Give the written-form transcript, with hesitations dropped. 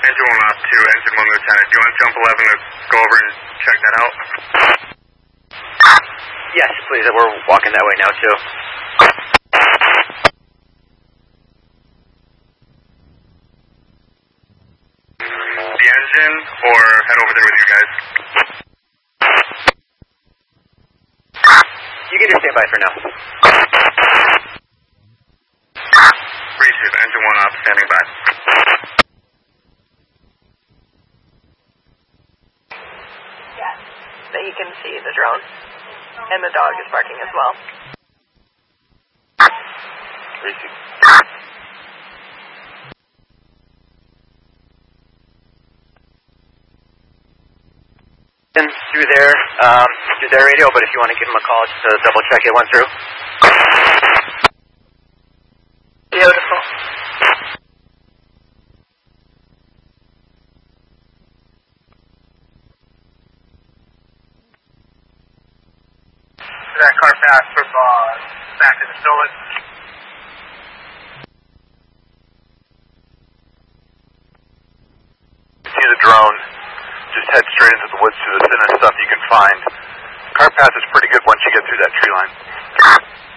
Engine 1 off to Engine 1 Lieutenant. Do you want Jump 11 to go over and check that out? Yes, please. We're walking that way now, too. The engine, or head over there with you guys? You can just stay by for now. Appreciate it. Engine 1 off, standing by. Yes, that you can see the drone. And the dog is barking as well. Receive. Through their radio, but if you want to give them a call just to double check it went through. Beautiful. That car passed from back in the Stolen. See the drone. Just head straight into the woods to the thinnest stuff you can find. Car path is pretty good once you get through that tree line.